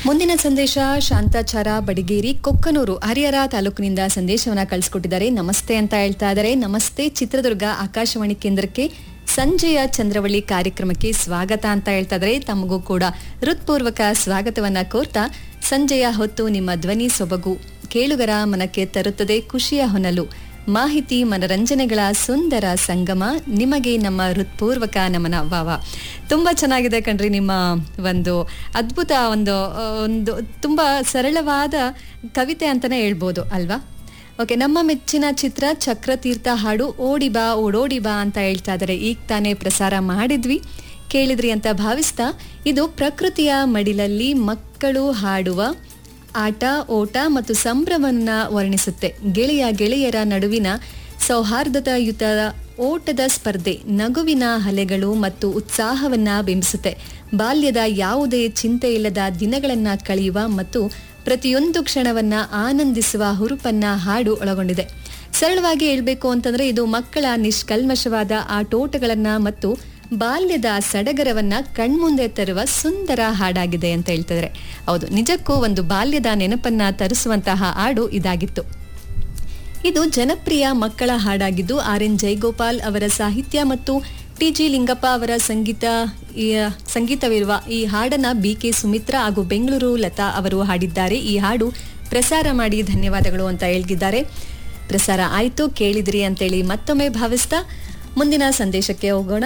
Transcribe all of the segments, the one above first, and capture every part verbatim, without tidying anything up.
ಮುಂದಿನ ಸಂದೇಶ ಶಾಂತಾಚಾರ ಬಡಿಗೇರಿ ಕೊಕ್ಕನೂರು ಹರಿಹರ ತಾಲೂಕಿನಿಂದ ಸಂದೇಶವನ್ನ ಕಳಿಸ್ಕೊಟ್ಟಿದ್ದಾರೆ. ನಮಸ್ತೆ ಅಂತ ಹೇಳ್ತಾ ಇದ್ದಾರೆ. ನಮಸ್ತೆ ಚಿತ್ರದುರ್ಗ ಆಕಾಶವಾಣಿ ಕೇಂದ್ರಕ್ಕೆ ಸಂಜೆಯ ಚಂದ್ರವಳ್ಳಿ ಕಾರ್ಯಕ್ರಮಕ್ಕೆ ಸ್ವಾಗತ ಅಂತ ಹೇಳ್ತಾ ಇದ್ದಾರೆ. ತಮಗೂ ಕೂಡ ಹೃತ್ಪೂರ್ವಕ ಸ್ವಾಗತವನ್ನ ಕೋರ್ತಾ, ಸಂಜೆಯ ಹೊತ್ತು ನಿಮ್ಮ ಧ್ವನಿ ಸೊಬಗು ಕೇಳುಗರ ಮನಕ್ಕೆ ತರುತ್ತದೆ ಖುಷಿಯ ಹೊನಲು, ಮಾಹಿತಿ ಮನರಂಜನೆಗಳ ಸುಂದರ ಸಂಗಮ, ನಿಮಗೆ ನಮ್ಮ ಹೃತ್ಪೂರ್ವಕ ನಮನ. ವಾವ, ತುಂಬ ಚೆನ್ನಾಗಿದೆ ಕಣ್ರಿ ನಿಮ್ಮ ಒಂದು ಅದ್ಭುತ ಒಂದು ಒಂದು ತುಂಬ ಸರಳವಾದ ಕವಿತೆ ಅಂತಲೇ ಹೇಳ್ಬೋದು ಅಲ್ವಾ. ಓಕೆ, ನಮ್ಮ ಮೆಚ್ಚಿನ ಚಿತ್ರ ಚಕ್ರತೀರ್ಥ ಹಾಡು ಓಡಿ ಬಾ ಓಡೋಡಿ ಬಾ ಅಂತ ಹೇಳ್ತಾ ಇದ್ದಾರೆ. ಈಗ ತಾನೇ ಪ್ರಸಾರ ಮಾಡಿದ್ವಿ, ಕೇಳಿದ್ರಿ ಅಂತ ಭಾವಿಸ್ತಾ, ಇದು ಪ್ರಕೃತಿಯ ಮಡಿಲಲ್ಲಿ ಮಕ್ಕಳು ಹಾಡುವ ಆಟ ಓಟ ಮತ್ತು ಸಂಭ್ರಮವನ್ನ ವರ್ಣಿಸುತ್ತೆ. ಗೆಳೆಯ ಗೆಳೆಯರ ನಡುವಿನ ಸೌಹಾರ್ದಯುತ ಓಟದ ಸ್ಪರ್ಧೆ, ನಗುವಿನ ಅಲೆಗಳು ಮತ್ತು ಉತ್ಸಾಹವನ್ನ ಬಿಂಬಿಸುತ್ತೆ. ಬಾಲ್ಯದ ಯಾವುದೇ ಚಿಂತೆ ಇಲ್ಲದ ದಿನಗಳನ್ನ ಕಳೆಯುವ ಮತ್ತು ಪ್ರತಿಯೊಂದು ಕ್ಷಣವನ್ನ ಆನಂದಿಸುವ ಹುರುಪನ್ನ ಹಾಡು ಒಳಗೊಂಡಿದೆ. ಸರಳವಾಗಿ ಹೇಳ್ಬೇಕು ಅಂತಂದ್ರೆ, ಇದು ಮಕ್ಕಳ ನಿಷ್ಕಲ್ಮಶವಾದ ಆಟೋಟಗಳನ್ನ ಮತ್ತು ಬಾಲ್ಯದ ಸಡಗರವನ್ನ ಕಣ್ಮುಂದೆ ತರುವ ಸುಂದರ ಹಾಡಾಗಿದೆ ಅಂತ ಹೇಳ್ತಿದ್ರೆ. ಹೌದು, ನಿಜಕ್ಕೂ ಒಂದು ಬಾಲ್ಯದ ನೆನಪನ್ನ ತರಿಸುವಂತಹ ಹಾಡು ಇದಾಗಿತ್ತು. ಇದು ಜನಪ್ರಿಯ ಮಕ್ಕಳ ಹಾಡಾಗಿದ್ದು, ಆರ್ ಎನ್ ಜಯಗೋಪಾಲ್ ಅವರ ಸಾಹಿತ್ಯ ಮತ್ತು ಟಿ ಜಿ ಲಿಂಗಪ್ಪ ಅವರ ಸಂಗೀತ ಸಂಗೀತವಿರುವ ಈ ಹಾಡನ್ನ ಬಿ ಕೆ ಸುಮಿತ್ರಾ ಹಾಗೂ ಬೆಂಗಳೂರು ಲತಾ ಅವರು ಹಾಡಿದ್ದಾರೆ. ಈ ಹಾಡು ಪ್ರಸಾರ ಮಾಡಿ ಧನ್ಯವಾದಗಳು ಅಂತ ಹೇಳ್ತಿದ್ದಾರೆ. ಪ್ರಸಾರ ಆಯ್ತು, ಕೇಳಿದ್ರಿ ಅಂತೇಳಿ ಮತ್ತೊಮ್ಮೆ ಭಾವಿಸ್ತಾ ಮುಂದಿನ ಸಂದೇಶಕ್ಕೆ ಹೋಗೋಣ.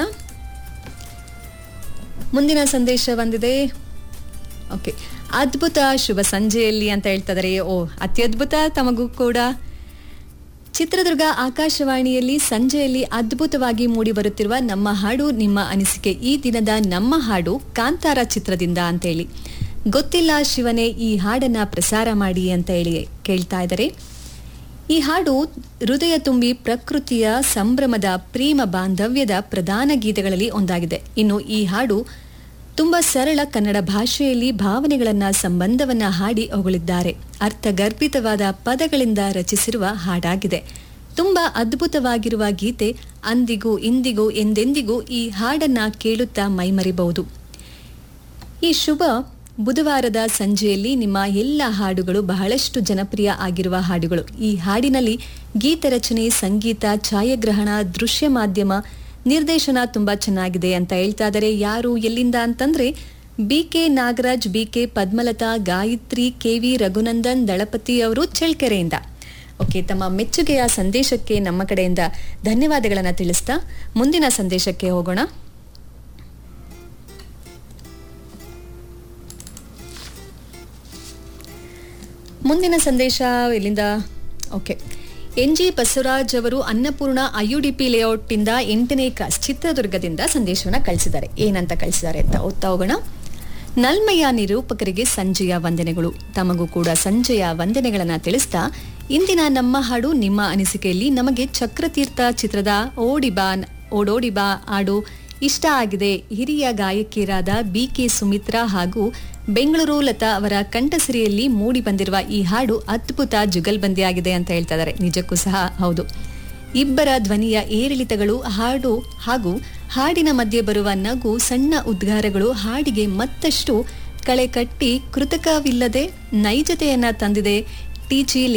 ಮುಂದಿನ ಸಂದೇಶ ಬಂದಿದೆ. ಓಕೆ, ಅದ್ಭುತ ಶುಭ ಸಂಜೆಯಲ್ಲಿ ಅಂತ ಹೇಳ್ತಾ ಇದ್ದಾರೆ. ಓ, ಅತ್ಯದ್ಭುತ ತಮಗೂ ಕೂಡ. ಚಿತ್ರದುರ್ಗ ಆಕಾಶವಾಣಿಯಲ್ಲಿ ಸಂಜೆಯಲ್ಲಿ ಅದ್ಭುತವಾಗಿ ಮೂಡಿ ಬರುತ್ತಿರುವ ನಮ್ಮ ಹಾಡು ನಿಮ್ಮ ಅನಿಸಿಕೆ. ಈ ದಿನದ ನಮ್ಮ ಹಾಡು ಕಾಂತಾರ ಚಿತ್ರದಿಂದ ಅಂತೇಳಿ. ಗೊತ್ತಿಲ್ಲ ಶಿವನೇ ಈ ಹಾಡನ್ನ ಪ್ರಸಾರ ಮಾಡಿ ಅಂತ ಹೇಳಿ ಕೇಳ್ತಾ ಇದ್ದಾರೆ. ಈ ಹಾಡು ಹೃದಯ ತುಂಬಿ ಪ್ರಕೃತಿಯ ಸಂಭ್ರಮದ ಪ್ರೇಮ ಬಾಂಧವ್ಯದ ಪ್ರಧಾನ ಗೀತೆಗಳಲ್ಲಿ ಒಂದಾಗಿದೆ. ಇನ್ನು ಈ ಹಾಡು ತುಂಬಾ ಸರಳ ಕನ್ನಡ ಭಾಷೆಯಲ್ಲಿ ಭಾವನೆಗಳನ್ನ ಸಂಬಂಧವನ್ನ ಹಾಡಿ ಹೊಗಳಿದ್ದಾರೆ. ಅರ್ಥಗರ್ಭಿತವಾದ ಪದಗಳಿಂದ ರಚಿಸಿರುವ ಹಾಡಾಗಿದೆ. ತುಂಬಾ ಅದ್ಭುತವಾಗಿರುವ ಗೀತೆ. ಅಂದಿಗೂ ಇಂದಿಗೂ ಎಂದೆಂದಿಗೂ ಈ ಹಾಡನ್ನ ಕೇಳುತ್ತಾ ಮೈಮರಿಬಹುದು. ಈ ಶುಭ ಬುಧವಾರದ ಸಂಜೆಯಲ್ಲಿ ನಿಮ್ಮ ಎಲ್ಲ ಹಾಡುಗಳು ಬಹಳಷ್ಟು ಜನಪ್ರಿಯ ಆಗಿರುವ ಹಾಡುಗಳು. ಈ ಹಾಡಿನಲ್ಲಿ ಗೀತ ರಚನೆ, ಸಂಗೀತ, ಛಾಯಾಗ್ರಹಣ, ದೃಶ್ಯ ಮಾಧ್ಯಮ, ನಿರ್ದೇಶನ ತುಂಬಾ ಚೆನ್ನಾಗಿದೆ ಅಂತ ಹೇಳ್ತಾ ಇದ್ದಾರೆ. ಯಾರು ಎಲ್ಲಿಂದ ಅಂತಂದ್ರೆ, B K Nagaraj, B K Padmalatha, Gayatri, K V Raghunandan ದಳಪತಿ ಅವರು ಚಳ್ಳಕೆರೆಯಿಂದ. ಓಕೆ, ತಮ್ಮ ಮೆಚ್ಚುಗೆಯ ಸಂದೇಶಕ್ಕೆ ನಮ್ಮ ಕಡೆಯಿಂದ ಧನ್ಯವಾದಗಳನ್ನು ತಿಳಿಸ್ತಾ ಮುಂದಿನ ಸಂದೇಶಕ್ಕೆ ಹೋಗೋಣ. ಮುಂದಿನ ಸಂದೇಶ ಎಲ್ಲಿಂದ? ಓಕೆ, ಎನ್ ಜಿ ಬಸವರಾಜ್ ಅವರು ಅನ್ನಪೂರ್ಣ ಐಯುಡಿಪಿ ಲೇಔಟ್ ಇಂದ ಎಂಟನೇ ಕ್ಲಾಸ್ ಚಿತ್ರದುರ್ಗದಿಂದ ಸಂದೇಶವನ್ನ ಕಳಿಸಿದ್ದಾರೆ. ಏನಂತ ಕಳಿಸಿದ್ದಾರೆ ಅಂತ ಓದ್ತಾ ಹೋಗೋಣ. ನಲ್ಮೆಯ ನಿರೂಪಕರಿಗೆ ಸಂಜೆಯ ವಂದನೆಗಳು. ತಮಗೂ ಕೂಡ ಸಂಜೆಯ ವಂದನೆಗಳನ್ನ ತಿಳಿಸ್ತಾ, ಇಂದಿನ ನಮ್ಮ ಹಾಡು ನಿಮ್ಮ ಅನಿಸಿಕೆಯಲ್ಲಿ ನಮಗೆ ಚಕ್ರತೀರ್ಥ ಚಿತ್ರದ ಓಡಿಬಾ ಓಡೋಡಿಬಾ ಹಾಡು ಇಷ್ಟ ಆಗಿದೆ. ಹಿರಿಯ ಗಾಯಕಿಯರಾದ ಬಿ ಕೆ ಸುಮಿತ್ರಾ ಹಾಗೂ ಬೆಂಗಳೂರು ಲತಾ ಅವರ ಕಂಠಸಿರಿಯಲ್ಲಿ ಮೂಡಿ ಬಂದಿರುವ ಈ ಹಾಡು ಅದ್ಭುತ ಜುಗಲ್ಬಂದಿಯಾಗಿದೆ ಅಂತ ಹೇಳ್ತಾ ಇದ್ದಾರೆ. ನಿಜಕ್ಕೂ ಸಹ ಹೌದು. ಇಬ್ಬರ ಧ್ವನಿಯ ಏರಿಳಿತಗಳು ಹಾಡು ಹಾಗೂ ಹಾಡಿನ ಮಧ್ಯೆ ಬರುವ ನಗು, ಸಣ್ಣ ಉದ್ಗಾರಗಳು ಹಾಡಿಗೆ ಮತ್ತಷ್ಟು ಕಳೆ ಕಟ್ಟಿ ಕೃತಕವಿಲ್ಲದೆ ನೈಜತೆಯನ್ನ ತಂದಿದೆ. T G